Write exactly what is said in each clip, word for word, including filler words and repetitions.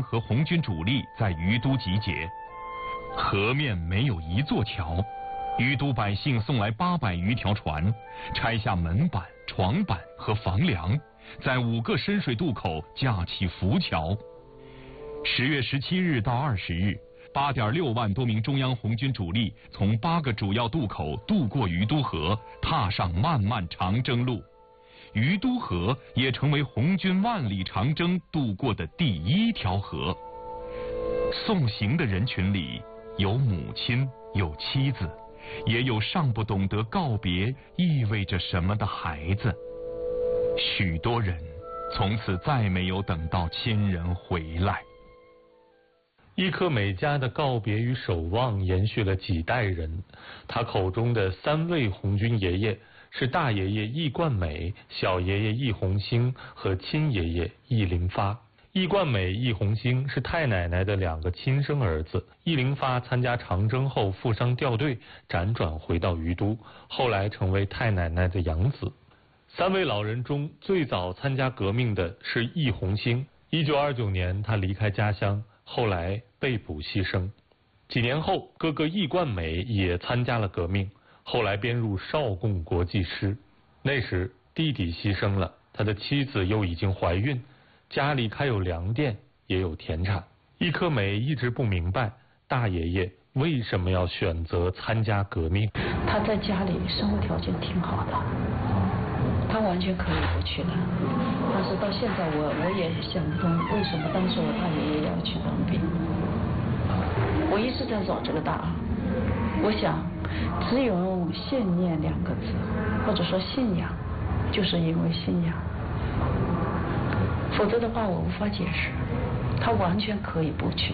央和红军主力在于都集结，河面没有一座桥，于都百姓送来八百余条船，拆下门板、床板和房梁，在五个深水渡口架起浮桥。十月十七日到二十日，八点六万多名中央红军主力从八个主要渡口渡过于都河，踏上漫漫长征路。于都河也成为红军万里长征渡过的第一条河。送行的人群里有母亲，有妻子，也有尚不懂得告别意味着什么的孩子。许多人从此再没有等到亲人回来。 易克美家的告别与守望延续了几代人。他口中的三位红军爷爷是大爷爷易冠美、小爷爷易红星和亲爷爷易灵发。易冠美、易红星是太奶奶的两个亲生儿子。易灵发参加长征后负伤掉队，辗转回到于都，后来成为太奶奶的养子。三位老人中最早参加革命的是易红星。一九二九年他离开家乡，后来被捕牺牲。几年后，哥哥易冠美也参加了革命，后来编入少共国际师。那时弟弟牺牲了，他的妻子又已经怀孕，家里开有粮店，也有田产。易克美一直不明白大爷爷为什么要选择参加革命。 他在家里生活条件挺好的，他完全可以不去的，但是到现在我我也想不通，为什么当时我大爷爷要去当兵。我一直在找这个答案。我想只有信念两个字，或者说信仰，就是因为信仰，否则的话我无法解释。他完全可以不去。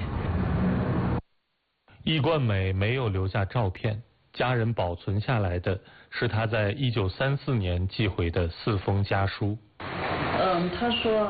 易冠美没有留下照片，家人保存下来的是他在一九三四年寄回的四封家书。 嗯，他说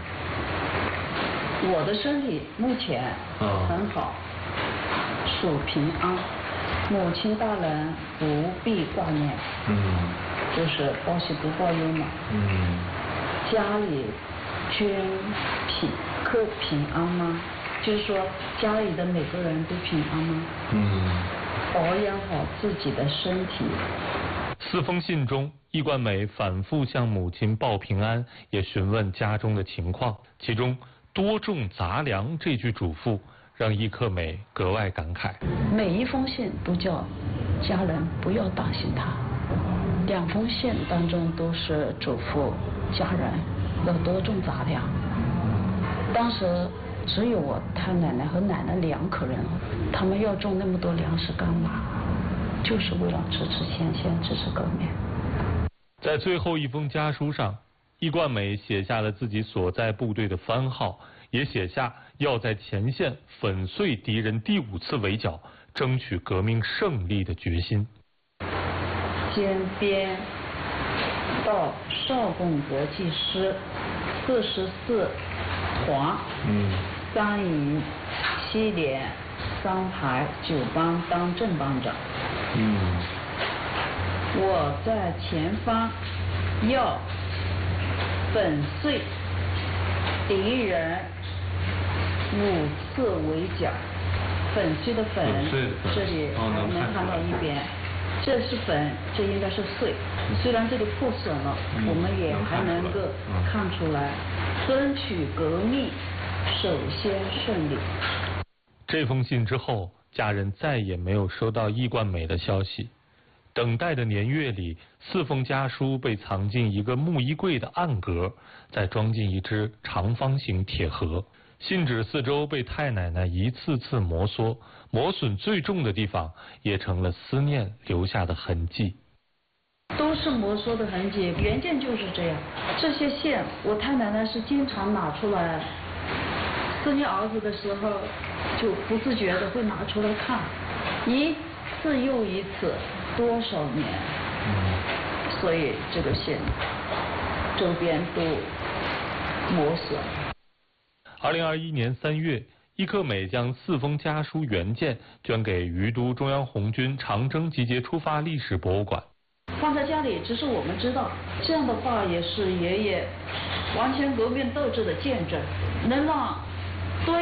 我的身体目前很好，属平安，母亲大人不必挂念，嗯，就是报喜不报忧嘛，嗯，家里均平可平安吗？就是说家里的每个人都平安吗？嗯，保养好自己的身体。 四封信中，易冠美反复向母亲报平安，也询问家中的情况。其中多种杂粮这句嘱咐让易克美格外感慨。 每一封信都叫家人不要担心他，两封信当中都是嘱咐家人要多种杂粮。当时只有我太奶奶和奶奶两口人，他们要种那么多粮食干嘛？就是为了支持前线，支持革命。 在最后一封家书上，易冠美写下了自己所在部队的番号，也写下要在前线粉碎敌人第五次围剿，争取革命胜利的决心。 兼编到少共国际师四十四团，嗯，三营七连三排九班当正班长。嗯，我在前方要粉碎敌人五次围剿。粉碎的粉，这里还能看到一边，这是粉，这应该是碎。虽然这里破损了，我们也还能够看出来，争取革命首先胜利。 这封信之后，家人再也没有收到易冠美的消息。等待的年月里，四封家书被藏进一个木衣柜的暗格，再装进一只长方形铁盒。信纸四周被太奶奶一次次摩挲，磨损最重的地方也成了思念留下的痕迹。 都是摩挲的痕迹，原件就是这样。这些线，我太奶奶是经常拿出来，思念儿子的时候，就不自觉的会拿出来看，一次又一次，多少年，所以这个线周边都磨损。 二零二一年三月，易克美将四封家书原件捐给于都中央红军长征集结出发历史博物馆。 放在家里，只是我们知道，这样的话也是爷爷完全革命斗志的见证，能让